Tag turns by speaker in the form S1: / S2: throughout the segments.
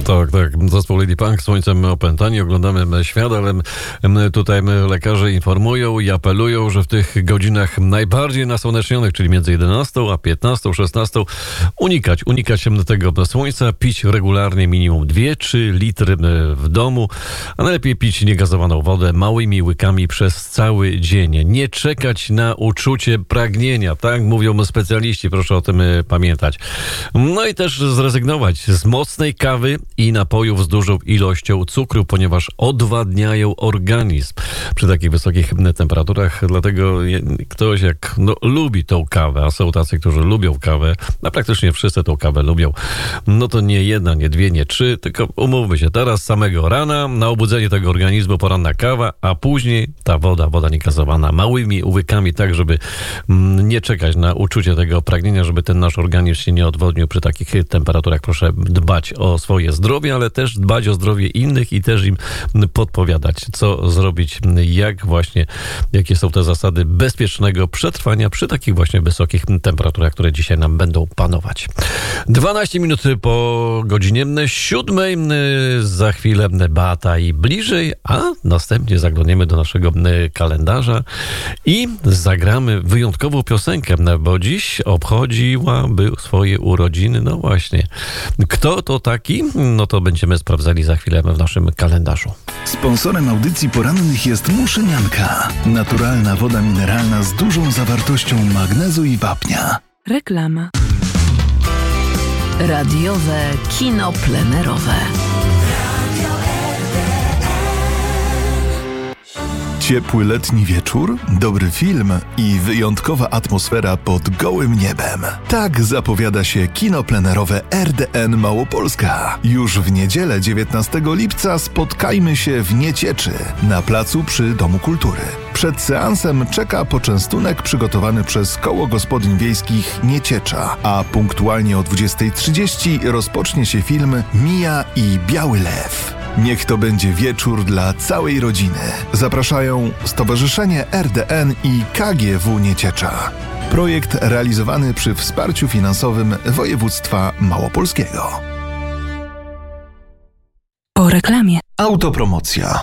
S1: Tak. Zespół Lady Punk, Słońcem opętani. Oglądamy świat, ale tutaj lekarze informują i apelują, że w tych godzinach najbardziej nasłonecznionych, czyli między 11 a 15, 16, unikać tego słońca, pić regularnie minimum 2-3 litry w domu, a najlepiej pić niegazowaną wodę małymi łykami przez cały dzień. Nie czekać na uczucie pragnienia, tak mówią specjaliści, proszę o tym pamiętać. No i też zrezygnować z mocnej kawy i napojów z dużą ilością cukru, ponieważ odwadniają organizm przy takich wysokich temperaturach. Dlatego ktoś lubi tą kawę, a są tacy, którzy lubią kawę, a praktycznie wszyscy tą kawę lubią, no to nie jedna, nie dwie, nie trzy, tylko umówmy się, teraz samego rana na obudzenie tego organizmu poranna kawa, a później ta woda niegazowana małymi łykami, tak żeby nie czekać na uczucie tego pragnienia, żeby ten nasz organizm się nie odwodnił przy takich temperaturach. Proszę dbać o swoje zdrowie, ale też dbać o zdrowie innych i też im podpowiadać, co zrobić, jakie są te zasady bezpiecznego przetrwania przy takich właśnie wysokich temperaturach, które dzisiaj nam będą panować. 12 minut po godzinie 7, za chwilę Beata i bliżej, a następnie zaglądniemy do naszego kalendarza i zagramy wyjątkową piosenkę, bo dziś obchodziłaby swoje urodziny. No właśnie. Kto to taki? No to będziemy sprawdzali za chwilę w naszym kalendarzu.
S2: Sponsorem audycji porannych jest Muszynianka. Naturalna woda mineralna z dużą zawartością magnezu i wapnia.
S3: Reklama. Radiowe kino plenerowe.
S2: Ciepły letni wieczór, dobry film i wyjątkowa atmosfera pod gołym niebem. Tak zapowiada się kino plenerowe RDN Małopolska. Już w niedzielę 19 lipca spotkajmy się w Niecieczy, na placu przy Domu Kultury. Przed seansem czeka poczęstunek przygotowany przez Koło Gospodyń Wiejskich Nieciecza, a punktualnie o 20:30 rozpocznie się film Mija i Biały Lew. Niech to będzie wieczór dla całej rodziny. Zapraszają Stowarzyszenie RDN i KGW Nieciecza. Projekt realizowany przy wsparciu finansowym województwa małopolskiego.
S3: Po reklamie.
S2: Autopromocja.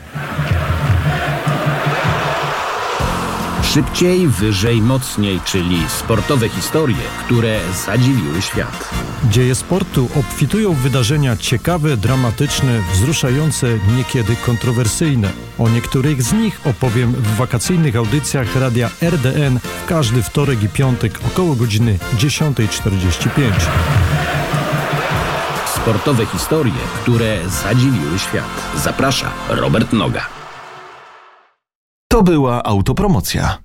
S4: Szybciej, wyżej, mocniej, czyli sportowe historie, które zadziwiły świat.
S5: Dzieje sportu obfitują w wydarzenia ciekawe, dramatyczne, wzruszające, niekiedy kontrowersyjne. O niektórych z nich opowiem w wakacyjnych audycjach Radia RDN w każdy wtorek i piątek około godziny 10:45.
S4: Sportowe historie, które zadziwiły świat. Zaprasza Robert Noga.
S2: To była autopromocja.